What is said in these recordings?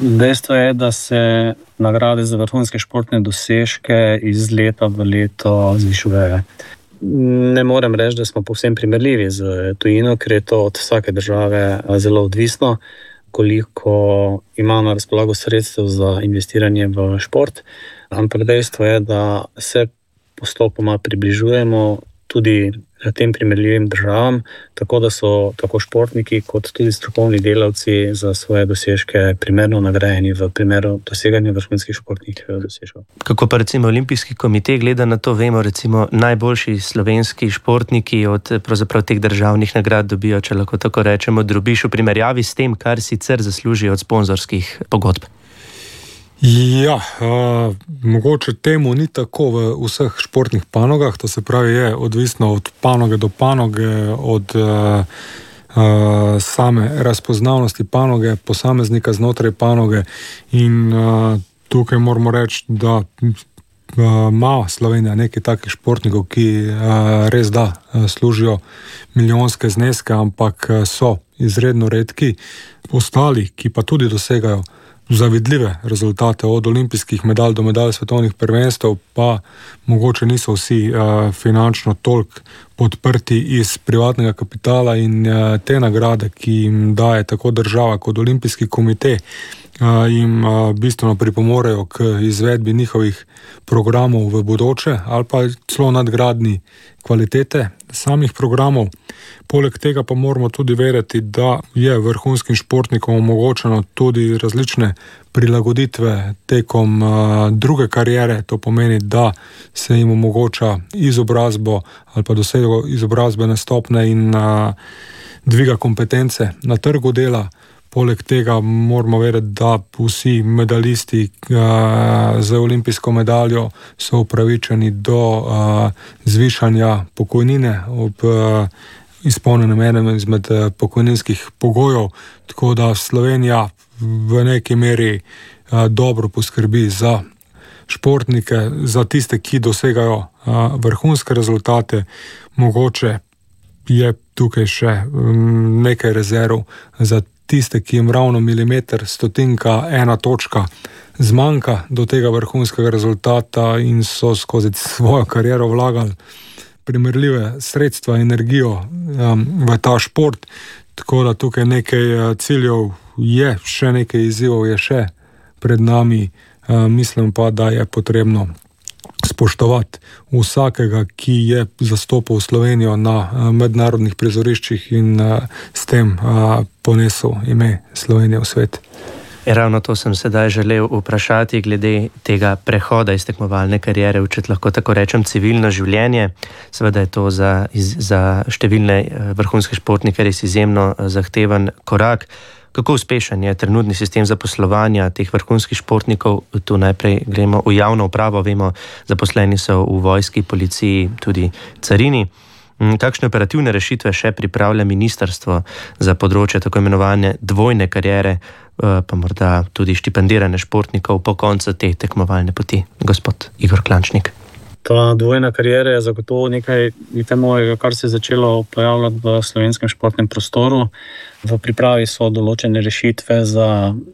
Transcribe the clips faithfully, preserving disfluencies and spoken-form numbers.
Dejstvo je, da se nagrade za vrhunske športne dosežke iz leta v leto zvišujejo. Ne morem reči, da smo povsem primerljivi z tujino, ker je to od vsake države zelo odvisno, koliko ima na razpolago sredstev za investiranje v šport. Ampak dejstvo je, da se postopoma približujemo tudi tem primerljivim državam, tako da so tako športniki kot tudi strokovni delavci za svoje dosežke primerno nagrajeni v primeru doseganja vrhunskih športnih dosežkov. Kako pa recimo Olimpijski komitej gleda na to? Vemo, recimo najboljši slovenski športniki od pravzaprav teh državnih nagrad dobijo, če lahko tako rečemo, drobiž v primerjavi s tem, kar sicer zaslužijo od sponzorskih pogodb. Ja, uh, mogoče temu ni tako v vseh športnih panogah, to se pravi je odvisno od panoge do panoge, od uh, uh, same razpoznavnosti panoge, posameznika znotraj panoge in uh, tukaj moramo reči, da uh, ima Slovenija nekaj takih športnikov, ki uh, res da uh, služijo milijonske zneske, ampak uh, so izredno redki. Ostali, ki pa tudi dosegajo zavidljive rezultate od olimpijskih medalj do medalj svetovnih prvenstev, pa mogoče niso vsi uh, finančno toliko podprti iz privatnega kapitala in uh, te nagrade, ki jim daje tako država kot Olimpijski komitej, uh, jim uh, bistveno pripomorejo k izvedbi njihovih programov v bodoče ali pa celo nadgradnji kvalitete samih programov. Poleg tega pa moramo tudi vedeti, da je vrhunskim športnikom omogočeno tudi različne prilagoditve tekom uh, druge kariere. To pomeni, da se jim omogoča izobrazbo ali pa dosego izobrazbene stopne in uh, dviga kompetence na trgu dela. Poleg tega moramo vedeti, da vsi medalisti uh, z olimpijsko medaljo so upravičeni do uh, zvišanja pokojnine ob uh, izpolnjenem enem izmed pokojninskih pogojev, tako da Slovenija v neki meri a, dobro poskrbi za športnike, za tiste, ki dosegajo a, vrhunske rezultate. Mogoče je tukaj še m, nekaj rezerv za tiste, ki jim ravno milimeter, stotinka, ena točka zmanjka do tega vrhunskega rezultata in so skozi svojo kariero vlagali primerljive sredstva, energijo um, v ta šport, tako da tukaj nekaj uh, ciljev je, še nekaj izzivov je še pred nami. Uh, mislim pa, da je potrebno spoštovati vsakega, ki je zastopal Slovenijo na uh, mednarodnih prizoriščih in uh, s tem uh, ponesel ime Slovenije v svet. Ravno to sem sedaj želel vprašati glede tega prehoda iz tekmovalne kariere v, če lahko tako rečem, civilno življenje. Seveda je to za, za številne vrhunske športnike res izjemno zahteven korak. Kako uspešen je trenutni sistem zaposlovanja teh vrhunskih športnikov? Tu najprej gremo v javno upravo, vemo, zaposleni so v vojski, policiji, tudi carini. Kakšne operativne rešitve še pripravlja ministrstvo za področje tako imenovane dvojne kariere, pa morda tudi štipendirane športnikov po koncu te tekmovalne poti? Gospod Igor Klančnik. Ta dvojna karijera je zagotovo nekaj, nekaj novega, kar se je začelo pojavljati v slovenskem športnem prostoru. V pripravi so določene rešitve za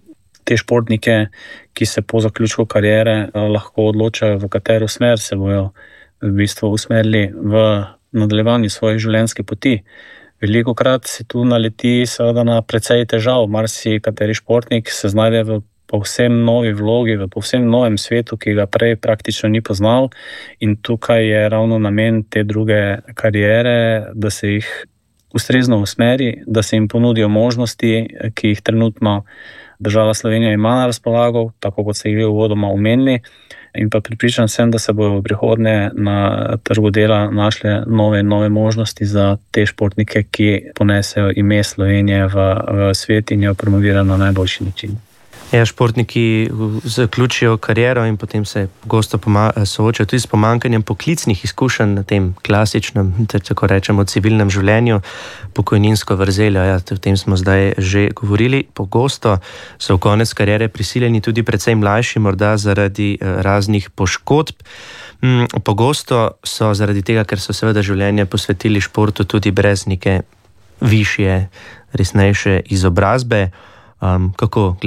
te športnike, ki se po zaključku karijere lahko odločajo, v katero smer se bojo v bistvu usmerili v nadaljevanju svoje življenjske poti. Velikokrat se tu naleti seveda na precej težav. Marsikateri športnik se znajde v povsem novi vlogi, v povsem novem svetu, ki ga prej praktično ni poznal, in tukaj je ravno namen te druge kariere, da se jih ustrezno usmeri, da se jim ponudijo možnosti, ki jih trenutno država Slovenija ima na razpolago, tako kot se jih uvodoma omenili. In pa pripričan sem, da se bodo v prihodnje na trgu dela našle nove nove možnosti za te športnike, ki ponesejo ime Slovenije v, v svet in jo promovirajo na najboljši način. Ja, športniki zaključijo kariero in potem se pogosto soočajo tudi s pomanjkanjem poklicnih izkušenj na tem klasičnem, tako rečemo, civilnem življenju, pokojninsko vrzeljo. Ja, o tem smo zdaj že govorili. Pogosto so v konec kariere prisiljeni tudi precej mlajši, morda zaradi raznih poškodb. Pogosto so zaradi tega, ker so seveda življenje posvetili športu, tudi brez neke višje, resnejše izobrazbe. Um, kako